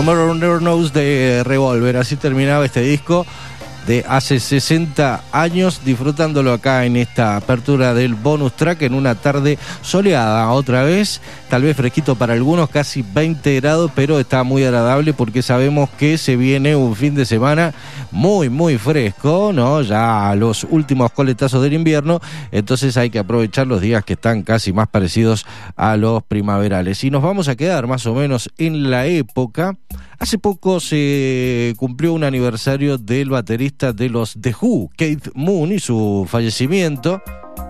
Tomorrow Never Knows de Revolver. Así terminaba este disco de hace 60 años, disfrutándolo acá en esta apertura del bonus track en una tarde soleada otra vez, tal vez fresquito para algunos, casi 20 grados, pero está muy agradable porque sabemos que se viene un fin de semana muy fresco, ¿no? Ya a los últimos coletazos del invierno, entonces hay que aprovechar los días que están casi más parecidos a los primaverales. Y nos vamos a quedar más o menos en la época. Hace poco se cumplió un aniversario del baterista de los The Who, Keith Moon, y su fallecimiento.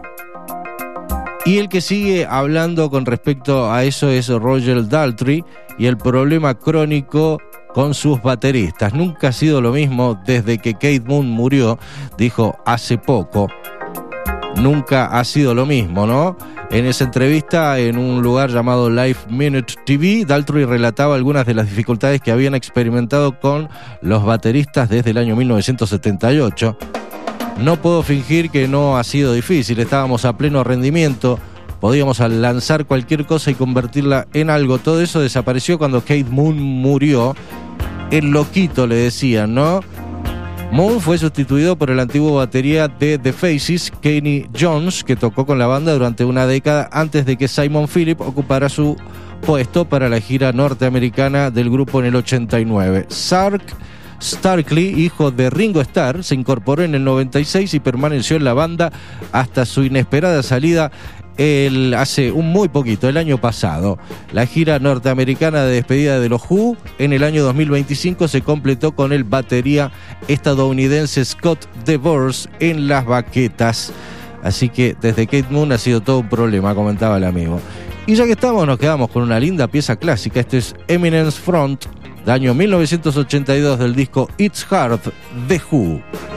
Y el que sigue hablando con respecto a eso es Roger Daltrey y el problema crónico con sus bateristas. Nunca ha sido lo mismo desde que Keith Moon murió, dijo hace poco. Nunca ha sido lo mismo, ¿no? En esa entrevista, en un lugar llamado Live Minute TV, Daltrey relataba algunas de las dificultades que habían experimentado con los bateristas desde el año 1978. No puedo fingir que no ha sido difícil, estábamos a pleno rendimiento, podíamos lanzar cualquier cosa y convertirla en algo. Todo eso desapareció cuando Keith Moon murió. El loquito, le decían, ¿no? Moon fue sustituido por el antiguo batería de The Faces, Kenny Jones, que tocó con la banda durante una década antes de que Simon Phillips ocupara su puesto para la gira norteamericana del grupo en el 89. Starkley, hijo de Ringo Starr, se incorporó en el 96 y permaneció en la banda hasta su inesperada salida hace muy poquito, el año pasado. La gira norteamericana de despedida de los Who en el año 2025 se completó con el batería estadounidense Scott DeVore en las baquetas. Así que desde Keith Moon ha sido todo un problema, comentaba el amigo. Y ya que estamos, nos quedamos con una linda pieza clásica. Este es Eminence Front, del año 1982, del disco It's Hard, The Who.